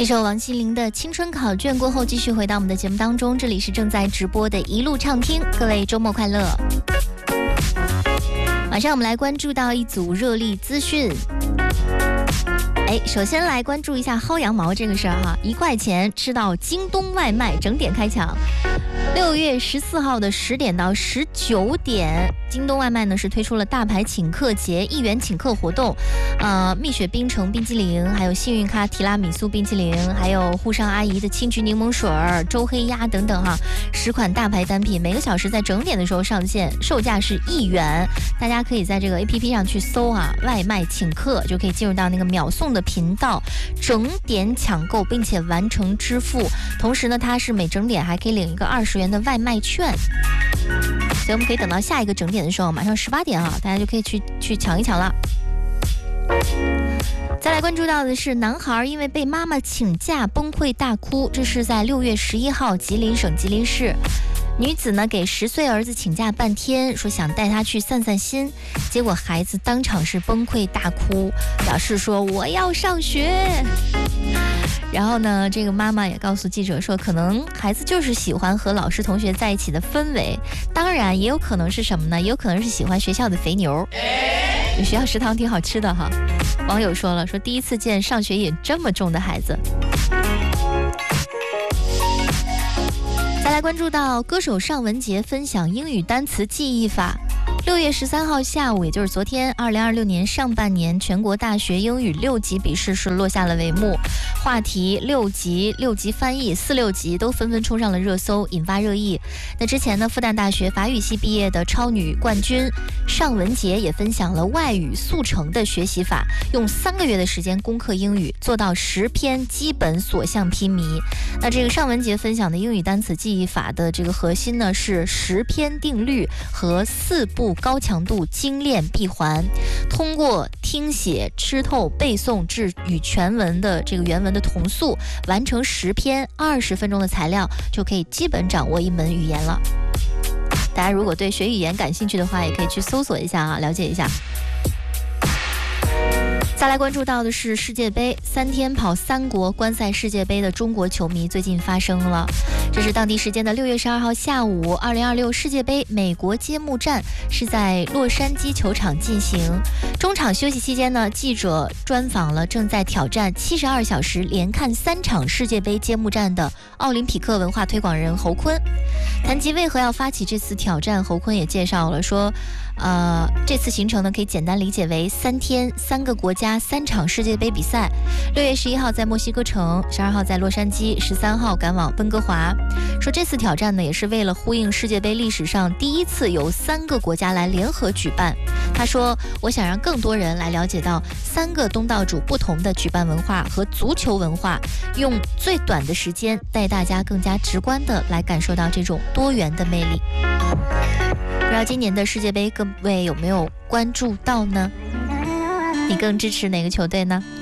一首王心凌的《青春考卷》过后，继续回到我们的节目当中，这里是正在直播的一路畅听，各位周末快乐。马上我们来关注到一组热力资讯。首先来关注一下薅羊毛这个事儿哈，1块钱吃到京东外卖整点开抢。6月14号的10点到19点，京东外卖呢是推出了大牌请客节1元请客活动，蜜雪冰城冰激凌，还有幸运咖提拉米苏冰激凌，还有沪上阿姨的青桔柠檬水、周黑鸭等等哈，10款大牌单品，每个小时在整点的时候上线，售价是1元。大家可以在这个 APP 上去搜啊，外卖请客就可以进入到那个秒送的频道，整点抢购并且完成支付。同时呢，它是每整点还可以领一个20元的外卖券，所以我们可以等到下一个整点的时候，马上18点啊，大家就可以去抢一抢了。再来关注到的是，男孩因为被妈妈请假崩溃大哭，这是在6月11号吉林省吉林市。女子呢给10岁儿子请假半天，说想带他去散散心，结果孩子当场是崩溃大哭，表示说我要上学。然后呢，这个妈妈也告诉记者说，可能孩子就是喜欢和老师同学在一起的氛围，当然也有可能是什么呢？也有可能是喜欢学校的肥牛，学校食堂挺好吃的哈。网友说了，说第一次见上学瘾这么重的孩子。再来关注到歌手尚雯婕分享英语单词记忆法。6月13号下午，也就是昨天，2026年上半年全国大学英语6级笔试是落下了帷幕，话题6级翻译、4-6级都纷纷冲上了热搜，引发热议。那之前呢，复旦大学法语系毕业的超女冠军尚雯婕也分享了外语速成的学习法，用3个月的时间攻克英语，做到10篇基本所向披靡。那这个尚雯婕分享的英语单词记忆法的这个核心呢是10篇定律和4步高强度精炼闭环，通过听写、吃透、背诵至与全文的这个原文的同速，完成10篇20分钟的材料，就可以基本掌握一门语言了。大家如果对学语言感兴趣的话，也可以去搜索一下啊，了解一下。再来关注到的是世界杯，3天跑3国观赛世界杯的中国球迷最近发生了。这是当地时间的6月12号下午，2026世界杯美国揭幕战是在洛杉矶球场进行。中场休息期间呢，记者专访了正在挑战72小时连看3场世界杯揭幕战的奥林匹克文化推广人侯坤。谈及为何要发起这次挑战，侯坤也介绍了说，这次行程呢可以简单理解为3天3个国家3场世界杯比赛。6月11号在墨西哥城，12号在洛杉矶，13号赶往温哥华。说这次挑战呢也是为了呼应世界杯历史上第一次由3个国家来联合举办。他说，我想让更多人来了解到3个东道主不同的举办文化和足球文化，用最短的时间带大家更加直观的来感受到这种多元的魅力。不知道今年的世界杯各位有没有关注到呢？你更支持哪个球队呢？